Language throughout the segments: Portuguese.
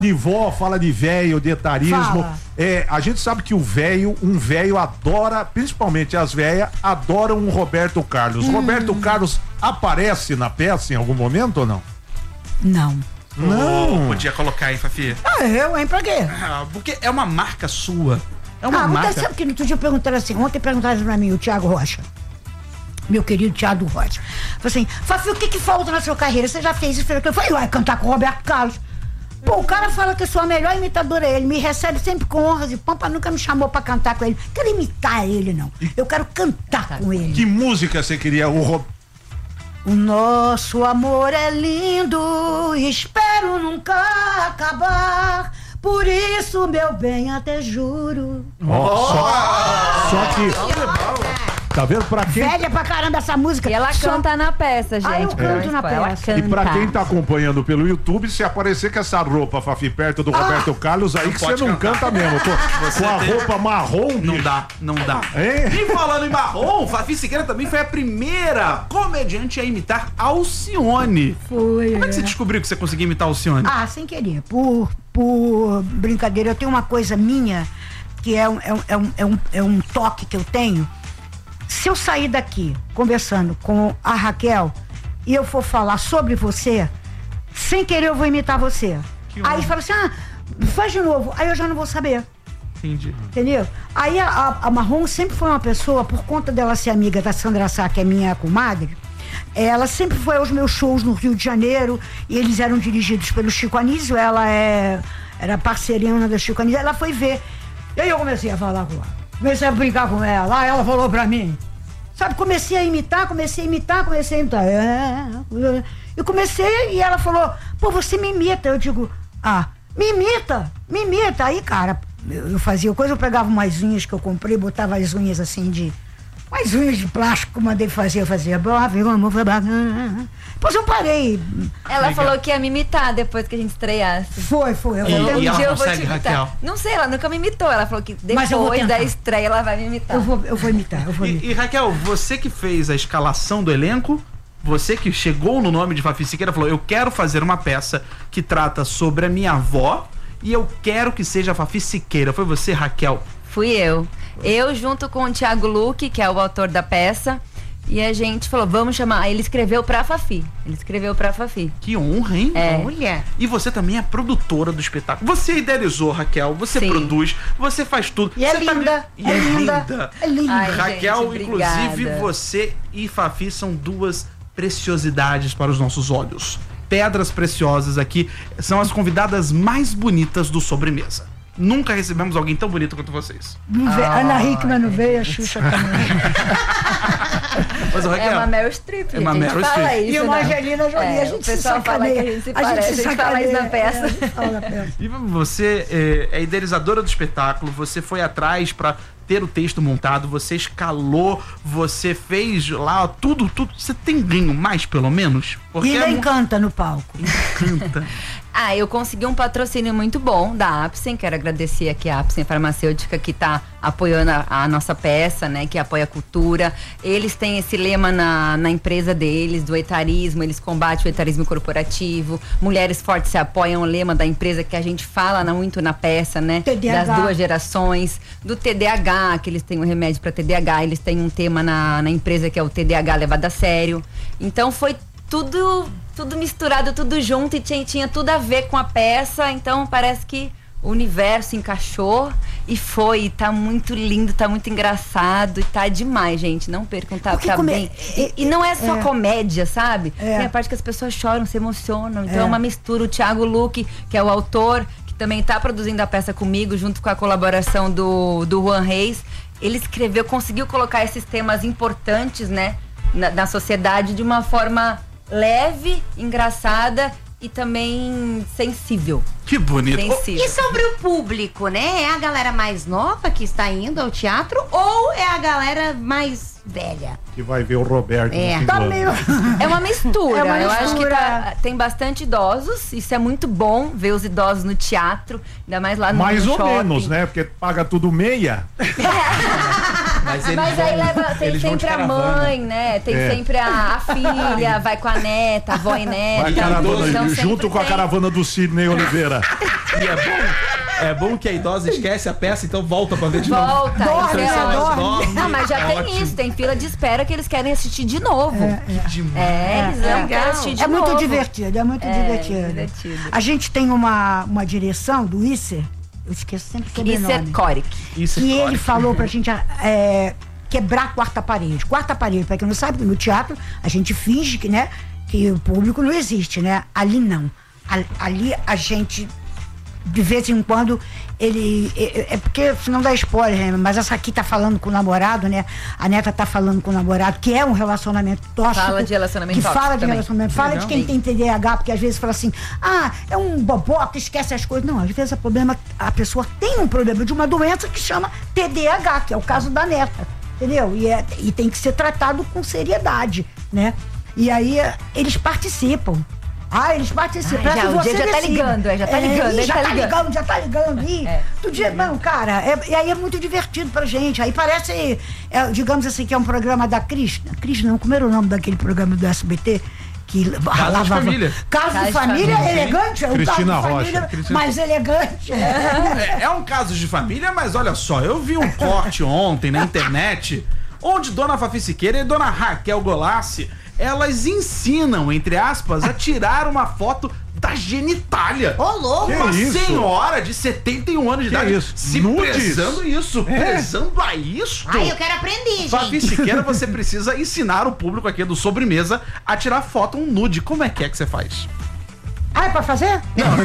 de vó, fala de velho, de etarismo. Fala. A gente sabe que um velho adora, principalmente as velhas, adoram um Roberto Carlos. Roberto Carlos aparece na peça em algum momento ou não? Não. Não. Podia colocar aí, Fafi. Eu, hein? Pra quê? Porque é uma marca sua. É uma marca. Sabe que no outro dia perguntaram assim, ontem perguntaram pra mim, o Thiago Rocha. Meu querido Thiago Rocha. Falei assim, Fafi, o que falta na sua carreira? Você já fez isso? Eu falei, vai cantar com o Roberto Carlos. Pô, o cara fala que eu sou a melhor imitadora. Ele me recebe sempre com honras e pompa, nunca me chamou pra cantar com ele. Quero imitar ele, não. Eu quero cantar com ele. Que música você queria? O nosso amor é lindo, espero nunca acabar. Por isso, meu bem, até juro. Só que... Tá vendo? Pra quem... Velha pra caramba essa música. E ela canta na peça, gente. Eu canto na Ela peça. canta. E pra quem tá acompanhando pelo YouTube, se aparecer com essa roupa, Fafi, perto do Roberto Carlos, aí que você pode não cantar. canta mesmo. Com a roupa marrom. Não bicho. dá, não dá. Hein? E falando em marrom, Fafi Siqueira também foi a primeira comediante a imitar Alcione. Foi. Como é que você descobriu que você conseguia imitar Alcione? Sem querer. Por brincadeira, eu tenho uma coisa minha que é um toque que eu tenho. Se eu sair daqui conversando com a Raquel e eu for falar sobre você, sem querer eu vou imitar você. Aí fala assim, faz de novo. Aí eu já não vou saber. Entendi. Entendeu? Aí a Marrom sempre foi uma pessoa, por conta dela ser amiga da Sandra Sá, que é minha comadre, ela sempre foi aos meus shows no Rio de Janeiro e eles eram dirigidos pelo Chico Anísio, ela era parceirina da Chico Anísio, ela foi ver. E aí eu comecei a falar com ela. Comecei a brincar com ela. Aí ela falou pra mim. Sabe, comecei a imitar. Eu comecei e ela falou, pô, você me imita. Eu digo, me imita. Aí, cara, eu fazia coisa, eu pegava umas unhas que eu comprei, botava as unhas assim umas unhas de plástico, mandei fazer, eu fazia. Depois eu parei. Ela falou que ia me imitar depois que a gente estreasse. Foi. E ela consegue, Raquel? Não sei, ela nunca me imitou. Ela falou que Mas eu vou depois tentar. da estreia ela vai me imitar. Eu vou imitar. E Raquel, você que fez a escalação do elenco, você que chegou no nome de Fafi Siqueira, falou, eu quero fazer uma peça que trata sobre a minha avó e eu quero que seja a Fafi Siqueira. Foi você, Raquel? Fui eu. Eu junto com o Thiago Luque, que é o autor da peça, e a gente falou, vamos chamar. Aí ele escreveu pra Fafi. Que honra, hein? Olha. E você também é produtora do espetáculo. Você idealizou, Raquel, você produz, você faz tudo. E é Você linda. É linda. Ai, Raquel, gente, inclusive, obrigada. você e Fafi são duas preciosidades para os nossos olhos. Pedras preciosas aqui, são as convidadas mais bonitas do Sobremesa. Nunca recebemos alguém tão bonito quanto vocês. Ana Hickman não veio, a Xuxa também. Mas, Raquel, É uma Meryl Streep. É uma a gente Meryl fala Streep. isso, E uma né? Angelina Jolie, a gente o se pessoal fala que sacaneia. a gente se parece, a gente fala isso na peça. E você é idealizadora do espetáculo, você foi atrás pra ter o texto montado, você escalou, você fez lá tudo. Você tem ganho mais, pelo menos? E ainda encanta no palco. Encanta. Eu consegui um patrocínio muito bom da Apsen, quero agradecer aqui a Apsen Farmacêutica que tá apoiando a nossa peça, né, que apoia a cultura. Eles têm esse lema na empresa deles, do etarismo, eles combatem o etarismo corporativo. Mulheres Fortes se apoiam, o lema da empresa que a gente fala muito na peça, né, TDAH. das duas gerações, do TDAH, que eles têm um remédio para TDAH, eles têm um tema na empresa que é o TDAH levado a sério. Então foi tudo misturado, tudo junto, e tinha tudo a ver com a peça, então parece que o universo encaixou e tá muito lindo, tá muito engraçado e tá demais, gente, não percam, tá bem. E não é só comédia, sabe? Tem a parte que as pessoas choram, se emocionam, então é uma mistura. O Thiago Luque, que é o autor, que também tá produzindo a peça comigo, junto com a colaboração do Juan Reis, ele conseguiu colocar esses temas importantes, né, na sociedade de uma forma leve, engraçada e também sensível. Que bonito. Sensível. E sobre o público, né? É a galera mais nova que está indo ao teatro ou é a galera mais velha? Que vai ver o Roberto. Tá meio... É uma mistura. É uma Eu acho que mistura. tem bastante idosos. Isso é muito bom, ver os idosos no teatro, ainda mais lá no Mais ou shopping. menos, né? Porque paga tudo meia. Mas eles Mas aí leva, tem eles vão de sempre a caravana. mãe, né? Tem sempre a filha, vai com a neta, a avó e neta. Vai caravana, Então junto sempre com a tem. caravana do Sidney Oliveira. E é bom que a idosa esquece a peça, então volta pra ver de novo. Volta, Dorme, isso é né? ótimo. Dorme. Não, mas já tem Ótimo. isso, tem fila de espera que eles querem assistir de novo. Demais. Eles querem assistir de É novo. muito divertido, é muito divertido. A gente tem uma direção do Isser, eu esqueço sempre o Isso é sobrenome, Coric. Isso é que ele código. falou pra gente quebrar a quarta parede. Quarta parede, pra quem não sabe, no teatro a gente finge que, né, que o público não existe, né? Ali não. Ali a gente, de vez em quando, é porque não dá spoiler, né? Mas essa aqui tá falando com o namorado, né? A neta tá falando com o namorado, que é um relacionamento tóxico. Fala de relacionamento que tóxico fala de também. relacionamento. Fala de quem tem TDAH, porque às vezes fala assim, é um boboca, esquece as coisas. Não, às vezes a pessoa tem um problema de uma doença que chama TDAH, que é o caso da neta, entendeu? E tem que ser tratado com seriedade, né? E aí eles participam. Eles participam. Já, o dia já tá ligando, já tá ligando, Já tá ligando. Do dia, não, cara, e aí é muito divertido pra gente. Aí parece, digamos assim, que é um programa da Krishna. Krishna, não, como era o nome daquele programa do SBT? Que Casa de Família. Caso de Família, elegante. É um Cristina caso de Rocha. família Cristina- mais elegante. É um caso de família, mas olha só, eu vi um corte ontem na internet onde Dona Fafi Siqueira e Dona Raquel Golassi, elas ensinam, entre aspas, a tirar uma foto da genitália. Ô, louco! Uma Que isso? senhora de 71 anos de Que idade isso? se Nudes? prezando isso, prezando a isso. Ai, eu quero aprender, Fafi gente. Siqueira, você precisa ensinar o público aqui do Sobremesa a tirar foto, um nude. Como é que você faz? É pra fazer?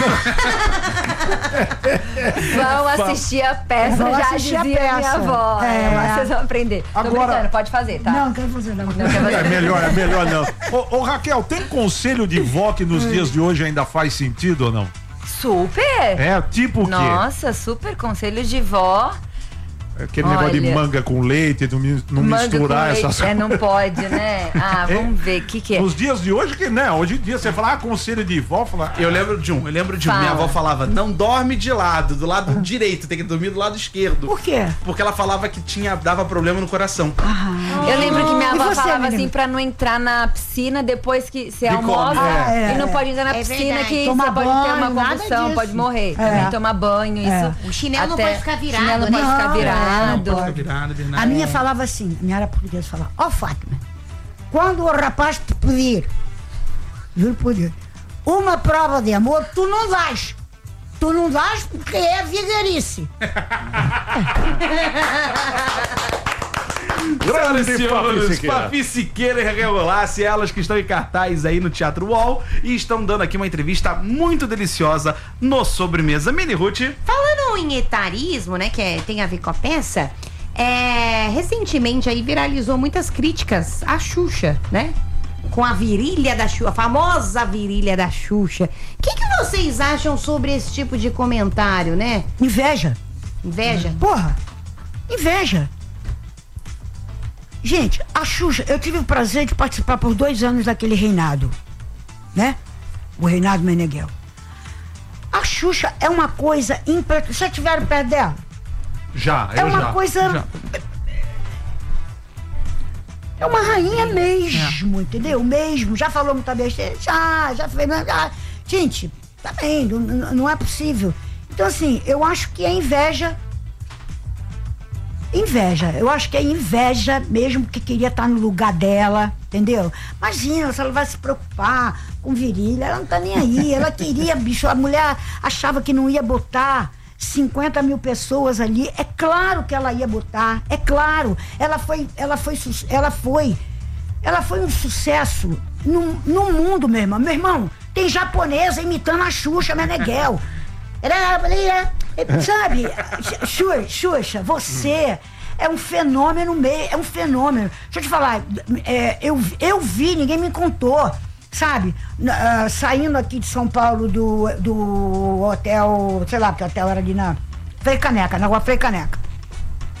Vão assistir a peça, Vão já assistir a dizia minha peça. avó. É. Vocês vão aprender. Tô Agora- brincando, pode fazer, tá? Não quero fazer, não. É melhor não. Ô, Raquel, tem conselho de vó que nos dias de hoje ainda faz sentido ou não? Super! É, tipo o quê? Nossa, super conselho de vó. Aquele negócio de Olha. manga com leite, não Manga misturar com leite. essas coisas. Não pode, né? Vamos ver, o que é? Nos dias de hoje, que né? Hoje em dia você fala, conselho de vó, fala. Eu lembro de um. Fala. Minha avó falava, não dorme de lado, do lado direito, tem que dormir do lado esquerdo. Por quê? Porque ela falava que dava problema no coração. Eu lembro que minha E avó você, falava menina? assim pra não entrar na piscina depois que você De almoça. come, é. E não pode entrar na É piscina verdade. que Tomar você pode ter uma banho, nada convulsão, disso. pode morrer. É. Também tomar banho, isso. O chinelo não Até- pode ficar virado, Chinelo não né? pode ficar Não, virado. não pode. A minha falava assim, a minha era portuguesa, falava, Fátima, quando o rapaz te pedir, juro por Deus, uma prova de amor, tu não dás. Tu não dás porque é vigarice. Senhoras e Grande Fafi senhores, Siqueira. Fafi Siqueira e Raquel Golassi, elas que estão em cartaz aí no Teatro UOL e estão dando aqui uma entrevista muito deliciosa no Sobremesa. Mini Ruth. Falando em etarismo, né, que tem a ver com a peça, recentemente aí viralizou muitas críticas à Xuxa, né? Com a virilha da Xuxa, a famosa virilha da Xuxa. O que vocês acham sobre esse tipo de comentário, né? Inveja. Inveja? Porra, inveja. Gente, a Xuxa, eu tive o prazer de participar por 2 anos daquele reinado, né? O reinado Meneghel. A Xuxa é uma coisa impressionante. Já estiveram perto dela? Já, É uma coisa. É uma rainha mesmo, entendeu? Mesmo. Já falou muita besteira? Já fez. Gente, tá bem, não é possível. Então, assim, eu acho que é inveja. Eu acho que é inveja mesmo, que queria estar no lugar dela, entendeu? Imagina, se ela vai se preocupar com virilha, ela não tá nem aí. Ela queria, bicho, a mulher achava que não ia botar 50 mil pessoas ali. É claro que ela ia botar, é claro. Ela foi um sucesso no mundo, meu irmão. Meu irmão, tem japonesa imitando a Xuxa Meneghel. Sabe, Xuxa, você é um fenômeno é um fenômeno. Deixa eu te falar, eu vi, ninguém me contou, sabe? Saindo aqui de São Paulo do hotel, sei lá, porque o hotel era ali na Frei Caneca, na rua Frei Caneca.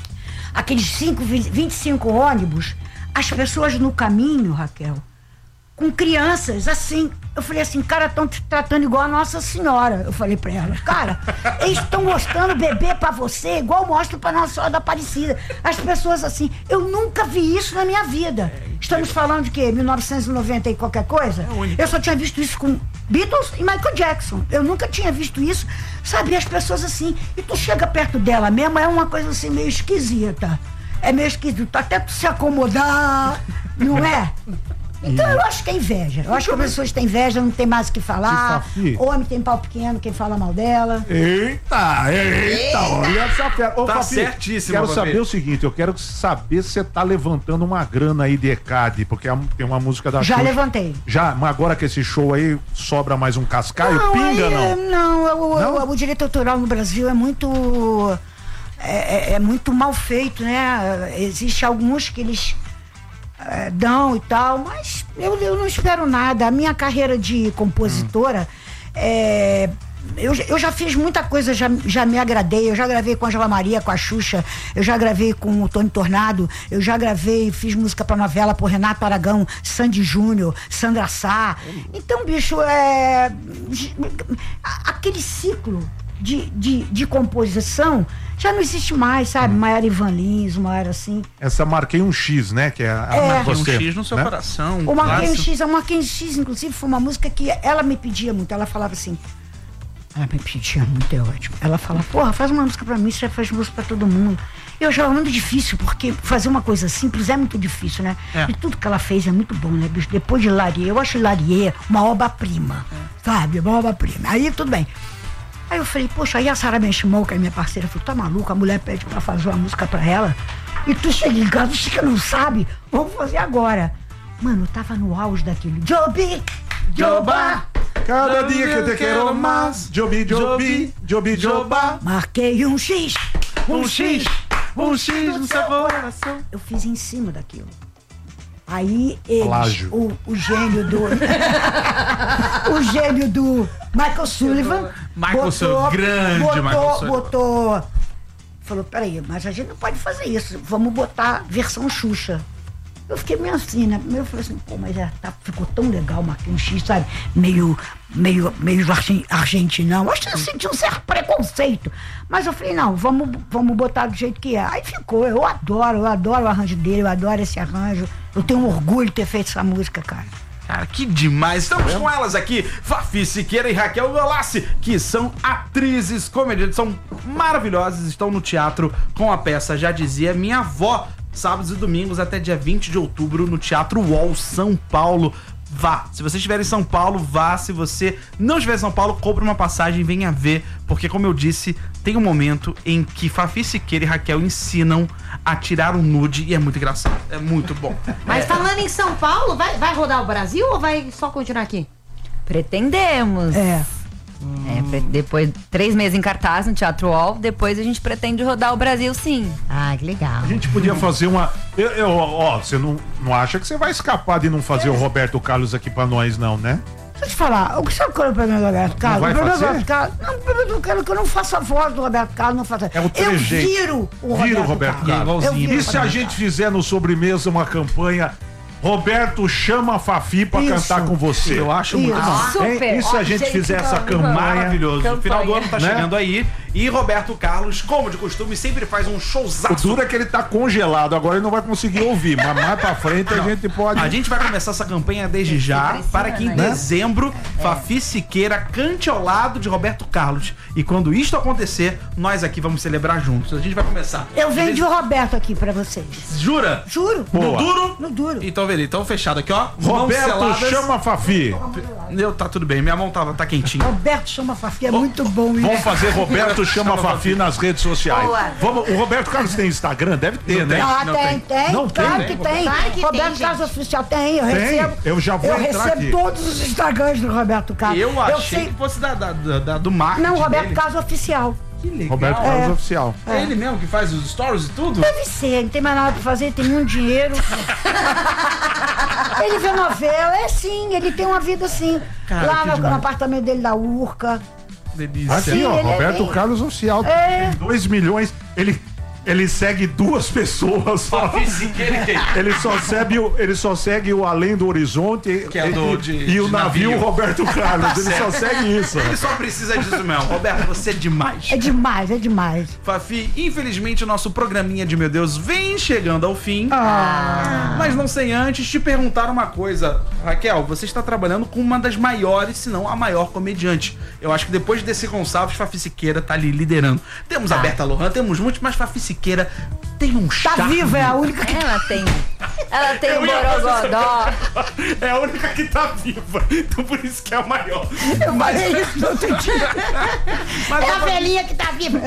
Aqueles 25 ônibus, as pessoas no caminho, Raquel, com crianças, assim. Eu falei assim, cara, estão te tratando igual a Nossa Senhora. Eu falei pra ela, cara, eles estão mostrando bebê pra você igual mostram pra Nossa Senhora da Aparecida. As pessoas assim, eu nunca vi isso na minha vida. Estamos falando de quê? 1990 e qualquer coisa? Eu só tinha visto isso com Beatles e Michael Jackson. Eu nunca tinha visto isso, sabe? As pessoas assim, e tu chega perto dela mesmo, é uma coisa assim meio esquisita. É meio esquisito, até tu se acomodar, não é? Então eu acho que é inveja. Eu acho que as pessoas têm inveja, não tem mais o que falar. Homem tem pau pequeno, quem fala mal dela. Eita, olha essa fera. Ô, Tá Fafi, certíssimo, quero Fafi. saber o seguinte, eu quero saber se você tá levantando uma grana aí de ECAD, porque tem uma música da Já Xuxa. levantei. Já, mas agora que esse show aí sobra mais um cascaio, pinga aí, não? O direito autoral no Brasil é muito muito mal feito, né? Existe alguns que eles dão e tal, mas eu não espero nada. A minha carreira de compositora, eu já fiz muita coisa, já me agradei. Eu já gravei com a Angela Maria, com a Xuxa, eu já gravei com o Tony Tornado, eu já fiz música pra novela por Renato Aragão, Sandy Júnior, Sandra Sá. Então, bicho, aquele ciclo de composição já não existe mais, sabe? Maiara Ivan Lins, uma era assim. Essa Marquei um X, né? Que é a Tem um você, X no seu né? coração. O Marquei um clássico. X, inclusive, foi uma música que ela me pedia muito. Ela falava assim, ela me pedia muito, é ótimo. Ela fala, porra, faz uma música pra mim, você já faz música pra todo mundo. Eu achava muito difícil, porque fazer uma coisa simples é muito difícil, né? E tudo que ela fez é muito bom, né, bicho? Depois de Larie, eu acho Larie uma obra-prima, sabe? Uma obra-prima. Aí, tudo bem. Aí eu falei, poxa, aí a Sarah Benchimol, que é minha parceira, falou, tá maluca? A mulher pede pra fazer uma música pra ela e tu chega em casa, você não sabe, vamos fazer agora. Mano, eu tava no auge daquilo. Jobi, Jobá, Cada dia que eu te quero mais. Jobi, Jobá. marquei um X Um X no seu coração. Eu fiz em cima daquilo. Aí eles, Plágio. o gênio do o gênio do Michael Sullivan Grande Michael Sullivan. botou, falou, peraí, mas a gente não pode fazer isso, vamos botar versão Xuxa. Eu fiquei meio assim, né? Primeiro eu falei assim, pô, mas ficou tão legal, Marquei um X, sabe? Meio argentinão. Acho que eu senti um certo preconceito. Mas eu falei, não, vamos botar do jeito que é. Aí ficou, eu adoro o arranjo dele, eu adoro esse arranjo. Eu tenho orgulho de ter feito essa música, cara. Cara, que demais. Estamos com elas aqui, Fafi Siqueira e Raquel Golassi, que são atrizes, comediantes, são maravilhosas, estão no teatro com a peça Já Dizia Minha Avó, sábados e domingos até dia 20 de outubro no Teatro UOL, São Paulo. Vá. Se você estiver em São Paulo, vá. Se você não estiver em São Paulo, compre uma passagem e venha ver, porque como eu disse, tem um momento em que Fafi Siqueira e Raquel ensinam a tirar um nude e é muito engraçado. É muito bom. Mas falando em São Paulo, vai rodar o Brasil ou vai só continuar aqui? Pretendemos. Depois 3 meses em cartaz no Teatro UOL, depois a gente pretende rodar o Brasil, sim. Ah, que legal. A gente podia fazer uma. Você não acha que você vai escapar de não fazer o Roberto Carlos aqui pra nós, não, né? Deixa eu te falar, o que sabe qual é o problema do Roberto Carlos? vai O problema do fazer? Roberto Carlos. Não, o problema do Roberto que eu não faço a voz do Roberto Carlos, não faço. É o trejeito. Eu viro o Roberto E é Carlos. igualzinho. Eu viro E se a gente fizer no sobremesa uma campanha, Roberto chama a Fafi pra Isso. cantar com você? Eu acho muito Isso. bom. Super. E se a gente Gente, fizer essa vamos, campanha? Maravilhoso. O final do ano tá Né? chegando aí. E Roberto Carlos, como de costume, sempre faz um O showzaço. duro é que ele tá congelado, agora ele não vai conseguir ouvir, mas mais pra frente a gente pode. A gente vai começar essa campanha desde já, para que em né? dezembro Fafi Siqueira cante ao lado de Roberto Carlos. E quando isto acontecer, nós aqui vamos celebrar juntos. A gente vai começar. Eu vendi o Roberto aqui pra vocês. Jura? Juro. No duro? No duro. Então, beleza. Então, fechado aqui, ó. Mãos Roberto seladas. chama a Fafi. Tá tudo bem. Minha mão tá quentinha. Roberto chama a Fafi, é muito bom isso. Vamos fazer Roberto chama a Fafi nas redes sociais. Boa. O Roberto Carlos tem Instagram? Deve ter, né? Ah, Não tem. Não Claro tem? que tem. Claro que Roberto tem, Carlos gente. Oficial tem, eu recebo. Eu já vou Eu entrar recebo aqui. todos os Instagrams do Roberto Carlos. Eu achei sei- que fosse do marketing. Não, Roberto dele. Carlos Oficial. Que legal. Roberto Carlos Oficial. É ele mesmo que faz os stories e tudo? Deve ser, não tem mais nada pra fazer, ele tem muito dinheiro. Ele vê novela, é sim, ele tem uma vida assim. Cara, Lá que no demais. apartamento dele da Urca. Delícia. Aqui, Sim, ó, ele é Roberto bem- Carlos Oficial. É. Tem 2 milhões. Ele segue 2 pessoas só. Fafi Siqueira e quem? Ele só segue o Além do Horizonte Que é e o navio Roberto Carlos. Ele só segue isso. Ele só precisa disso mesmo. Roberto, você é demais. É demais, é demais. Fafi, infelizmente o nosso programinha de Meu Deus vem chegando ao fim. Mas não sem antes te perguntar uma coisa. Raquel, você está trabalhando com uma das maiores, se não a maior comediante. Eu acho que depois desse Gonçalves, Fafi Siqueira tá ali liderando. Temos a Berta Lohan, temos muitos, mas Fafi Siqueira tem um charme. Tá viva, é a única que... Ela tem o Borogodó. É a única que tá viva. Então por isso que é a maior. Eu falei isso no outro dia. Mas É a velhinha que tá viva.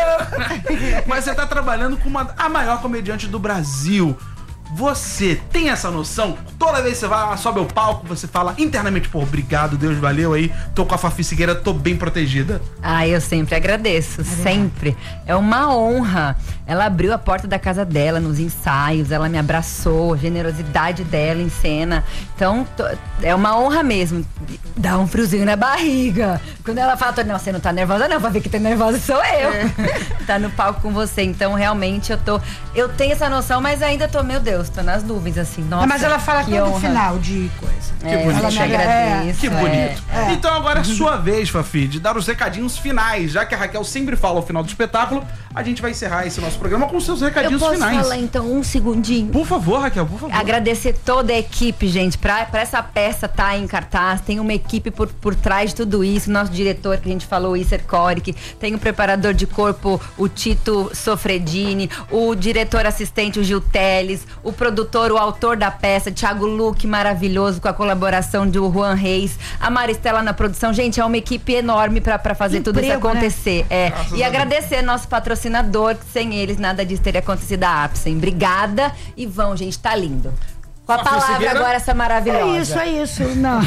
Mas você tá trabalhando com a maior comediante do Brasil. Você tem essa noção? Toda vez que você vai, sobe ao palco, você fala internamente, pô, obrigado, Deus, valeu aí, tô com a Fafi Siqueira, tô bem protegida. Eu sempre agradeço, sempre. É uma honra. Ela abriu a porta da casa dela nos ensaios, ela me abraçou, a generosidade dela em cena. Então, é uma honra mesmo. Dá um friozinho na barriga. Quando ela fala, não, você não tá nervosa não, pra ver que tá nervosa sou eu. Tá no palco com você. Então, realmente, eu tenho essa noção, mas ainda tô, meu Deus, tô nas nuvens, assim, nossa. Mas ela fala que todo honra. final de coisa. Que bonito. Eu te agradeço. Que bonito. Então agora é sua vez, Fafi, de dar os recadinhos finais. Já que a Raquel sempre fala ao final do espetáculo, a gente vai encerrar esse nosso programa com os seus Eu recadinhos posso finais. falar, então, um segundinho? Por favor, Raquel, por favor. Agradecer toda a equipe, gente, pra essa peça tá em cartaz, tem uma equipe por trás de tudo isso, nosso diretor que a gente falou, o Isser Coric, tem o preparador de corpo, o Tito Sofredini, o diretor assistente, o Gil Teles, o produtor, o autor da peça, Thiago Luque, maravilhoso, com a colaboração do Juan Reis, a Maristela na produção, gente, é uma equipe enorme pra fazer tudo isso acontecer. E agradecer nosso patrocinador, que sem eles nada disso teria acontecido, a Apsen. Obrigada e vão, gente, tá lindo. Com a palavra agora, essa maravilhosa. É isso. Não.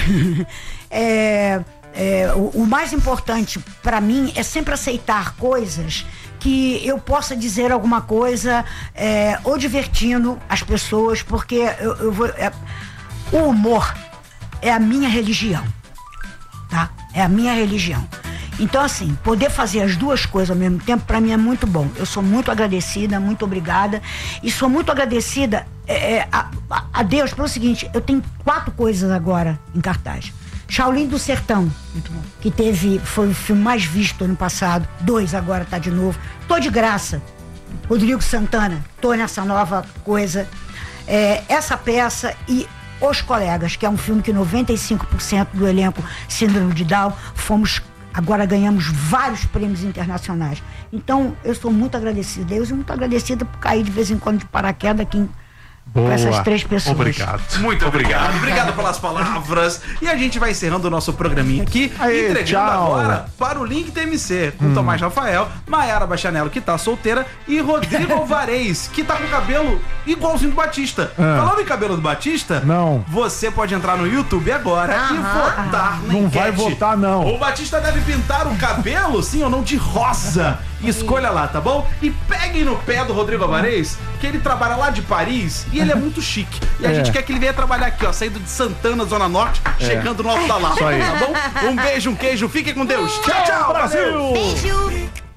O mais importante pra mim é sempre aceitar coisas que eu possa dizer alguma coisa ou divertindo as pessoas, porque o humor é a minha religião, tá? É a minha religião. Então, assim, poder fazer as duas coisas ao mesmo tempo, pra mim é muito bom. Eu sou muito agradecida, muito obrigada. E sou muito agradecida a Deus pelo seguinte, eu tenho 4 coisas agora em cartaz. Shaolin do Sertão, que foi o filme mais visto ano passado. 2 agora tá de novo. Tô de graça. Rodrigo Santana, tô nessa nova coisa. Essa peça e Os Colegas, que é um filme que 95% do elenco Síndrome de Down agora ganhamos vários prêmios internacionais. Então, eu sou muito agradecida. Deus, muito agradecida por cair de vez em quando de paraquedas aqui com essas 3 pessoas. Obrigado. Muito obrigado. Obrigado pelas palavras. E a gente vai encerrando o nosso programinha aqui, entregando tchau. agora para o Link TMC, com Tomás Rafael, Maiara Bachanello, que tá solteira, e Rodrigo Alvarez, que tá com o cabelo igualzinho do Batista. Falando em cabelo do Batista, não. Você pode entrar no YouTube agora e votar na Não enquete. vai votar, não. O Batista deve pintar o cabelo, sim ou não, de rosa. Escolha lá, tá bom? E peguem no pé do Rodrigo Alvarez, que ele trabalha lá de Paris e ele é muito chique. E a gente quer que ele venha trabalhar aqui, ó, saindo de Santana, Zona Norte, chegando no Alto da Lapa, tá bom? Um beijo, um queijo, fiquem com Deus. Tchau, tchau, Brasil! Beijo!